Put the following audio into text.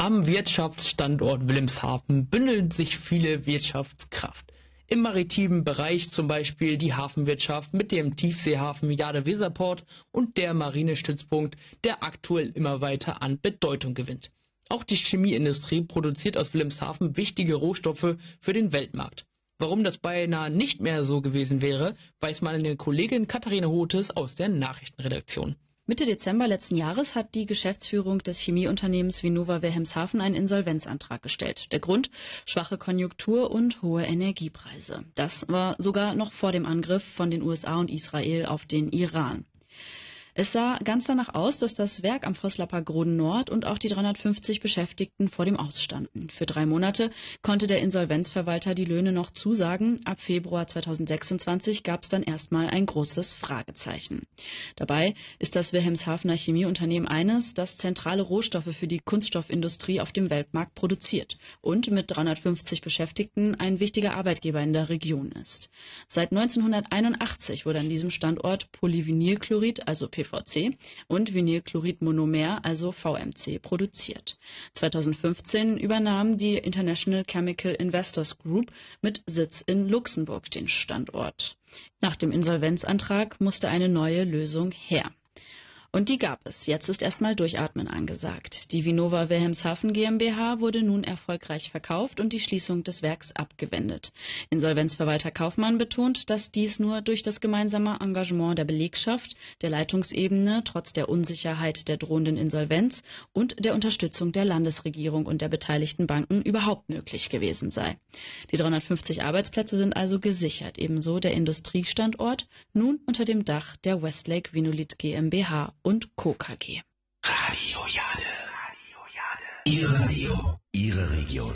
Am Wirtschaftsstandort Wilhelmshaven bündeln sich viele Wirtschaftskraft. Im maritimen Bereich zum Beispiel die Hafenwirtschaft mit dem Tiefseehafen Jade-Weserport und der Marinestützpunkt, der aktuell immer weiter an Bedeutung gewinnt. Auch die Chemieindustrie produziert aus Wilhelmshaven wichtige Rohstoffe für den Weltmarkt. Warum das beinahe nicht mehr so gewesen wäre, weiß meine Kollegin Katharina Hotes aus der Nachrichtenredaktion. Mitte Dezember letzten Jahres hat die Geschäftsführung des Chemieunternehmens Vinova Wilhelmshaven einen Insolvenzantrag gestellt. Der Grund: schwache Konjunktur und hohe Energiepreise. Das war sogar noch vor dem Angriff von den USA und Israel auf den Iran. Es sah ganz danach aus, dass das Werk am Voslaper Groden Nord und auch die 350 Beschäftigten vor dem Aus standen. Für 3 Monate konnte der Insolvenzverwalter die Löhne noch zusagen. Ab Februar 2026 gab es dann erstmal ein großes Fragezeichen. Dabei ist das Wilhelmshavener Chemieunternehmen eines, das zentrale Rohstoffe für die Kunststoffindustrie auf dem Weltmarkt produziert und mit 350 Beschäftigten ein wichtiger Arbeitgeber in der Region ist. Seit 1981 wurde an diesem Standort Polyvinylchlorid, also PVC, und Vinylchloridmonomer, also VMC, produziert. 2015 übernahm die International Chemical Investors Group mit Sitz in Luxemburg den Standort. Nach dem Insolvenzantrag musste eine neue Lösung her. Und die gab es. Jetzt ist erstmal Durchatmen angesagt. Die Vinova Wilhelmshaven GmbH wurde nun erfolgreich verkauft und die Schließung des Werks abgewendet. Insolvenzverwalter Kaufmann betont, dass dies nur durch das gemeinsame Engagement der Belegschaft, der Leitungsebene, trotz der Unsicherheit der drohenden Insolvenz und der Unterstützung der Landesregierung und der beteiligten Banken überhaupt möglich gewesen sei. Die 350 Arbeitsplätze sind also gesichert, ebenso der Industriestandort, nun unter dem Dach der Westlake Vinolith GmbH und Co. KG. Radio Jade. Ihr Radio, Ihre Region.